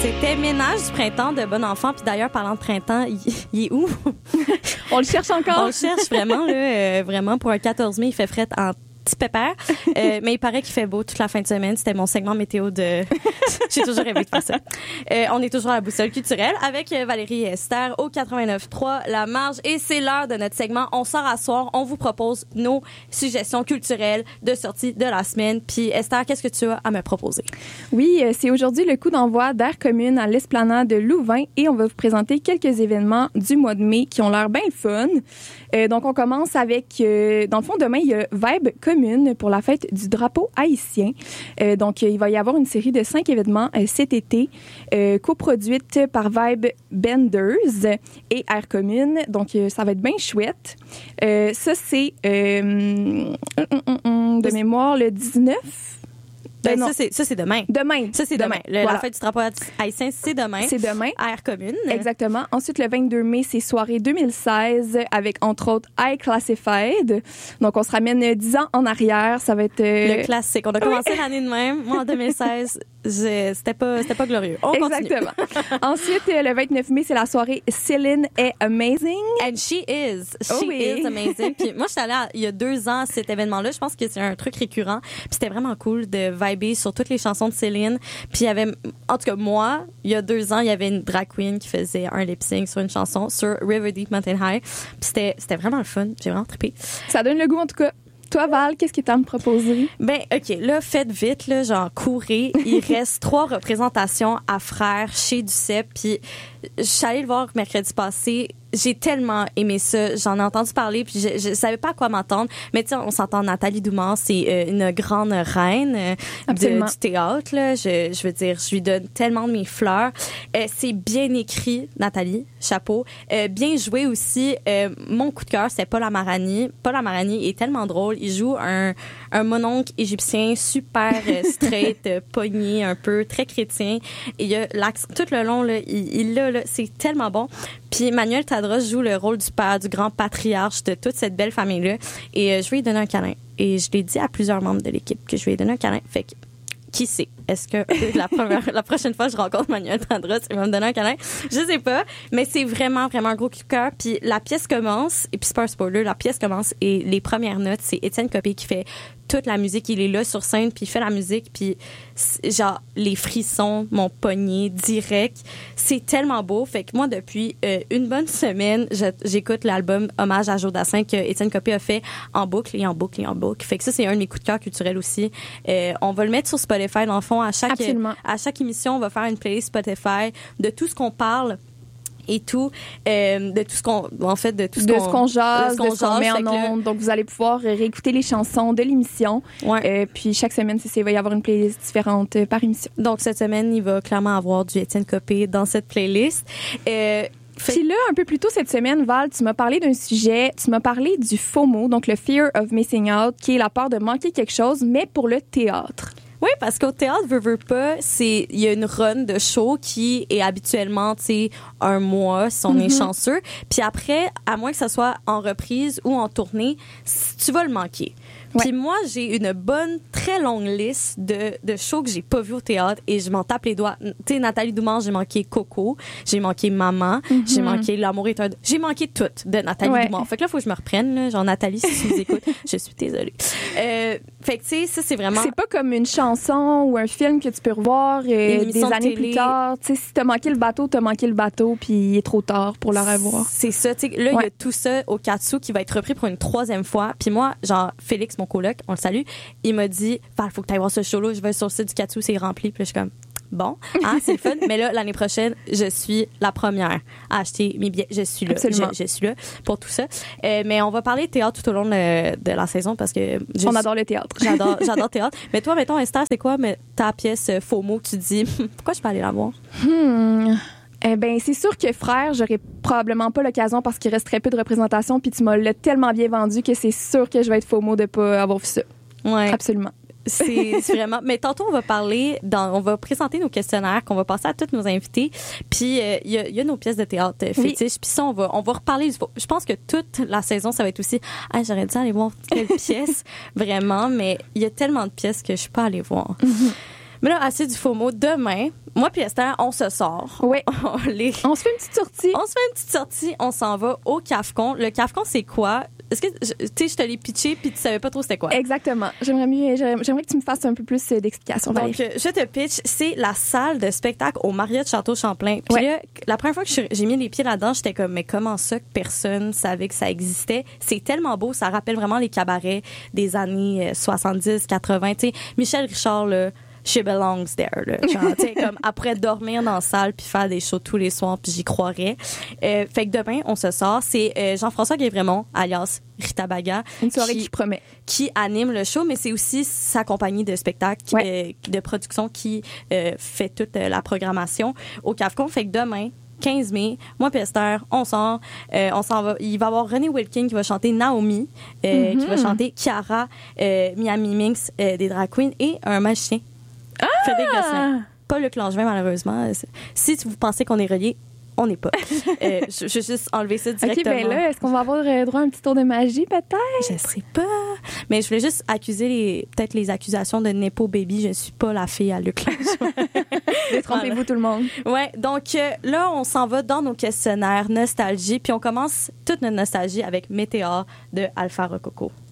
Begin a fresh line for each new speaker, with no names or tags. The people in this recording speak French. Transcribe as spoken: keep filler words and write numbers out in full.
C'était Ménage du printemps de Bon Enfant. Puis d'ailleurs, parlant de printemps, il, il est où?
On le cherche encore.
On le cherche vraiment, là. Euh, vraiment, pour un quatorze mai, il fait fret en petit pépère. Euh, mais il paraît qu'il fait beau toute la fin de semaine. C'était mon segment météo de... J'ai toujours rêvé de faire ça. Euh, on est toujours à la boussole culturelle avec Valérie et Esther au quatre-vingt-neuf trois La Marge. Et c'est l'heure de notre segment. On sort à soir. On vous propose nos suggestions culturelles de sortie de la semaine. Puis Esther, qu'est-ce que tu as à me proposer?
Oui, c'est aujourd'hui le coup d'envoi d'Air Commune à l'Esplanade de Louvain et on va vous présenter quelques événements du mois de mai qui ont l'air bien le fun. Euh, donc, on commence avec, euh, dans le fond, demain, il y a Vibe Commune pour la fête du drapeau haïtien. Euh, donc, il va y avoir une série de cinq événements euh, cet été, euh, coproduite par Vibe Benders et Air Commune. Donc, euh, ça va être bien chouette. Euh, ça, c'est euh, de mémoire le dix-neuf.
Ben, ça, c'est, ça, c'est demain.
Demain.
Ça, c'est demain. demain. Le, voilà. La fête du drapeau haïtien, c'est demain.
C'est demain.
À Air Commune.
Exactement. Ensuite, le vingt-deux mai, c'est soirée deux mille seize avec, entre autres, High Classified. Donc, on se ramène dix ans en arrière. Ça va être... Euh...
Le classique. On a commencé oui. l'année de même. Moi, en deux mille seize, j'ai... c'était pas, c'était pas glorieux. On
Exactement. continue. Ensuite, le vingt-neuf mai, c'est la soirée Céline est amazing.
And she is. She
oh oui.
is amazing. Puis moi, je suis allée à, il y a deux ans à cet événement-là. Je pense que c'est un truc récurrent. Puis c'était vraiment cool de vibrer sur toutes les chansons de Céline. Puis il y avait, en tout cas, moi, il y a deux ans, il y avait une drag queen qui faisait un lip-sync sur une chanson sur River Deep Mountain High. Puis c'était, c'était vraiment le fun. J'ai vraiment trippé.
Ça donne le goût, en tout cas. Toi, Val, qu'est-ce que tu as à me proposer?
Ben, OK. Là, faites vite, là, genre, courez. Il reste trois représentations à Frères chez Duceppe. Puis, je suis allée le voir mercredi passé. J'ai tellement aimé ça. J'en ai entendu parler, puis je, je savais pas à quoi m'attendre. Mais tu sais, on s'entend, Nathalie Doumas, c'est euh, une grande reine euh, de, du théâtre. Là. Je, je veux dire, je lui donne tellement de mes fleurs. Euh, c'est bien écrit, Nathalie, chapeau. Euh, bien joué aussi. Euh, mon coup de cœur, c'est Paul Amarani. Paul Amarani est tellement drôle. Il joue un, un mononcle égyptien super euh, straight, euh, pogné un peu, très chrétien. Et il y a l'accent tout le long, là, il, il l'a, là, c'est tellement bon. Puis Manuel Tadros joue le rôle du père, du grand patriarche de toute cette belle famille-là. Et euh, je vais lui donner un câlin. Et je l'ai dit à plusieurs membres de l'équipe que je vais lui donner un câlin. Fait que, qui sait? Est-ce que la, première, la prochaine fois que je rencontre Manuel Tadros, il va me donner un câlin? Je sais pas. Mais c'est vraiment, vraiment un gros coup de cœur. Puis la pièce commence, et puis c'est pas un spoiler, la pièce commence et les premières notes, c'est Étienne Copé qui fait toute la musique. Il est là sur scène, puis il fait la musique, puis genre, les frissons m'ont pogné direct. C'est tellement beau. Fait que moi, depuis euh, une bonne semaine, je, j'écoute l'album Hommage à Joe Dassin que Étienne Copé a fait en boucle et en boucle et en boucle. Fait que ça, c'est un de mes coups de cœur culturels aussi. Euh, on va le mettre sur Spotify, dans le fond, à chaque, à chaque émission, on va faire une playlist Spotify de tout ce qu'on parle et tout, euh, de tout ce qu'on, en fait, de tout ce
de
qu'on,
ce qu'on jase, de ce qu'on,
de ce qu'on
met en
là,
ondes. Donc, vous allez pouvoir réécouter les chansons de l'émission.
Ouais.
Euh, puis, chaque semaine, c'est, c'est, il va y avoir une playlist différente euh, par émission.
Donc, cette semaine, il va clairement avoir du Étienne Copé dans cette playlist. Euh,
Fait... Puis là, un peu plus tôt cette semaine, Val, tu m'as parlé d'un sujet, tu m'as parlé du FOMO, donc le Fear of Missing Out, qui est la peur de manquer quelque chose, mais pour le théâtre.
Oui, parce qu'au théâtre, veux, veux pas, c'est, il y a une run de show qui est habituellement, tu sais, un mois, si on mm-hmm. est chanceux. Puis après, à moins que ça soit en reprise ou en tournée, tu vas le manquer. Puis ouais. moi, j'ai une bonne, très longue liste de, de shows que j'ai pas vus au théâtre et je m'en tape les doigts. Tu sais, Nathalie Doumas, j'ai manqué Coco, j'ai manqué Maman, mm-hmm. j'ai manqué L'amour est un... J'ai manqué tout de Nathalie ouais. Doumas. Fait que là, faut que je me reprenne, là. Genre, Nathalie, si tu nous écoutes, je suis désolée. Euh, fait que, tu sais, ça, c'est vraiment...
C'est pas comme une chanson ou un film que tu peux revoir euh, des années plus tard. Tu sais, si t'as manqué le bateau, t'as manqué le bateau, puis il est trop tard pour le revoir.
C'est ça, tu sais. Là, il ouais. y a tout ça au Katsu qui va être repris pour une troisième fois. Puis moi, genre, Félix, mon coloc, on le salue, il m'a dit, il faut que tu ailles voir ce show-là, je vais sur le site du Katsu, c'est rempli. Puis je suis comme, bon, hein, c'est le fun. Mais là, l'année prochaine, je suis la première à acheter mes billets. Je suis là. Je, je suis là pour tout ça. Euh, mais on va parler de théâtre tout au long de, de la saison parce que...
Je, on adore le théâtre.
J'adore, j'adore le théâtre. Mais toi, mettons, Esther, c'est quoi mais, ta pièce FOMO que tu dis, pourquoi je peux aller la voir?
Hmm... Eh ben, c'est sûr que Frères, j'aurais probablement pas l'occasion parce qu'il reste très peu de représentation, puis tu m'as l'as tellement bien vendu que c'est sûr que je vais être FOMO de pas avoir vu ça.
Ouais.
Absolument.
C'est, c'est vraiment. Mais tantôt, on va parler, dans, on va présenter nos questionnaires qu'on va passer à tous nos invités. Puis, il euh, y, a, y a nos pièces de théâtre fétiches. Oui. Puis ça, on va, on va reparler. Je pense que toute la saison, ça va être aussi, ah, j'aurais dû aller voir quelle pièce, vraiment. Mais il y a tellement de pièces que je suis pas allée voir. Mm-hmm. Mais là, assez du FOMO. Demain, moi puis Esther, on se sort.
Oui.
On, les...
on se fait une petite sortie.
On se fait une petite sortie, on s'en va au CAFCON. Le CAFCON, c'est quoi? Est-ce que, tu sais, je te l'ai pitché puis tu savais pas trop c'était quoi?
Exactement. J'aimerais mieux, j'aimerais que tu me fasses un peu plus d'explications.
Donc, euh, je te pitch, c'est la salle de spectacle au Marriott Château-Champlain. Puis
ouais.
là, la première fois que j'ai mis les pieds là-dedans, j'étais comme, mais comment ça que personne savait que ça existait? C'est tellement beau, ça rappelle vraiment les cabarets des années soixante-dix, quatre-vingts. Tu sais, Michel Richard, là, she belongs there, là. Genre, tu sais, comme après dormir dans la salle puis faire des shows tous les soirs, puis j'y croirais. Euh, fait que demain, on se sort. C'est euh, Jean-François Guévremont, alias Rita Baga.
Une soirée
qui,
qui promet.
Qui anime le show, mais c'est aussi sa compagnie de spectacle,
ouais.
euh, de production qui euh, fait toute euh, la programmation au CAFCON. Fait que demain, quinze mai, moi et Esther, on sort, euh, on s'en va. Il va y avoir René Wilkin qui va chanter Naomi, euh, mm-hmm. qui va chanter Kiara, euh, Miami Minx, euh, des drag queens et un magicien.
Ah!
Frédéric Gosselin. Pas Luc Langevin, malheureusement. Si vous pensez qu'on est reliés, on n'est pas. euh, je, je vais juste enlever ça directement.
OK, bien là, est-ce qu'on va avoir droit à un petit tour de magie, peut-être?
Je sais pas. Mais je voulais juste accuser les, peut-être les accusations de Nepo Baby. Je suis pas la fille à Luc Langevin.
Détrompez-vous voilà. tout le monde.
Ouais, donc euh, là, on s'en va dans nos questionnaires nostalgie, puis on commence toute notre nostalgie avec Météore de Alpha Rococo.